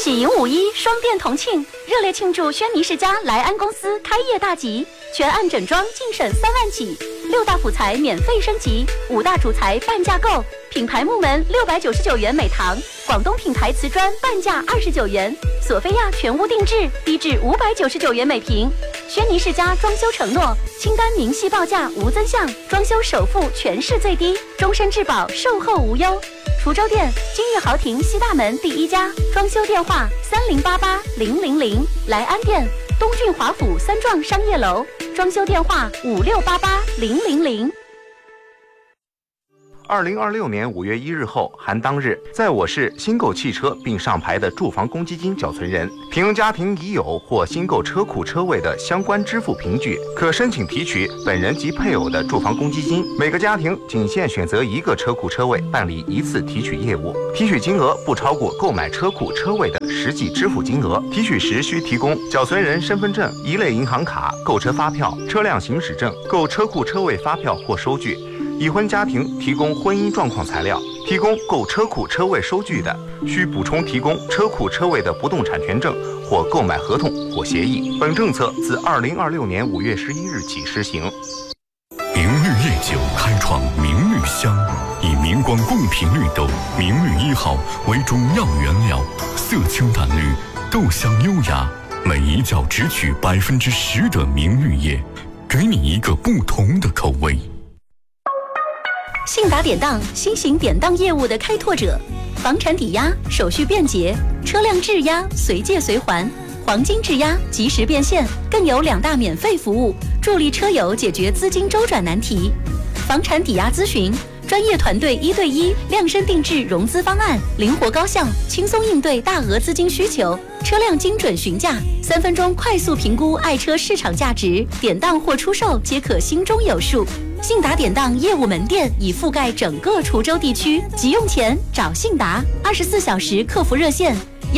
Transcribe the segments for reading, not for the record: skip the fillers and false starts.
喜迎5·1双电同庆，热烈庆祝轩尼诗家莱安公司开业大吉，全案整装净省3万起，6大辅材免费升级，5大主材半价购，品牌木门699元每堂，广东品牌瓷砖半价29元，索菲亚全屋定制低至599元每平。轩尼诗家装修承诺，清单明细报价无增项，装修首付全市最低，终身质保，售后无忧。滁州店金逸豪庭西大门第1家，装修电话30880000。莱安店东郡华府3幢商业楼，装修电话56880000。 2026年5月1日后含当日，在我市新购汽车并上牌的住房公积金缴存人，凭家庭已有或新购车库车位的相关支付凭据，可申请提取本人及配偶的住房公积金。每个家庭仅限选择1个车库车位办理1次提取业务，提取金额不超过购买车库车位的实际支付金额。提取时需提供缴存人身份证、1类银行卡、购车发票、车辆行驶证、购车库车位发票或收据。已婚家庭提供婚姻状况材料，提供购车库车位收据的，需补充提供车库车位的不动产权证或购买合同或协议。本政策自2026年5月11日起施行。 明绿夜酒开创明绿香，以明光贡品绿豆明绿1号为中药原料，色清淡绿，豆香优雅，每一角只取10%的明绿叶，给你一个不同的口味。 信达典当，新型典当业务的开拓者，房产抵押手续便捷，车辆质押随借随还，黄金质押及时变现，更有2大免费服务，助力车友解决资金周转难题。房产抵押咨询，专业团队1对1量身定制融资方案，灵活高效，轻松应对大额资金需求。车辆精准询价，3分钟快速评估爱车市场价值，典当或出售皆可心中有数。信达典当业务门店已覆盖整个滁州地区，急用钱找信达，24小时客服热线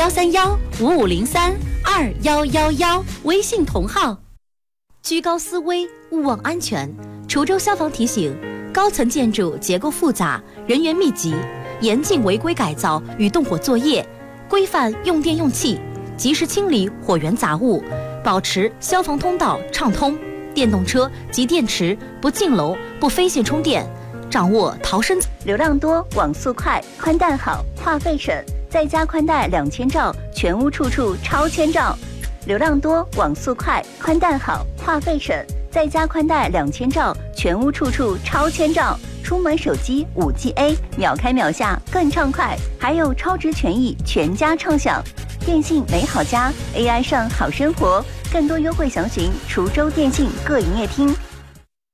131-5503-2111，微信同号。 居高思危，勿忘安全。滁州消防提醒：高层建筑结构复杂，人员密集，严禁违规改造与动火作业，规范用电用气，及时清理火源杂物，保持消防通道畅通。电动车及电池不进楼、不飞线充电，掌握逃生。 流量多，网速快，宽带好，话费省，在家宽带2000兆，全屋处处超千兆。流量多，网速快，宽带好，话费省，在家宽带2000兆，全屋处处超千兆。出门手机5G A， 秒开秒下更畅快，还有超值权益，全家畅享。电信美好家 ，AI 上好生活，更多优惠详询滁州电信各营业厅。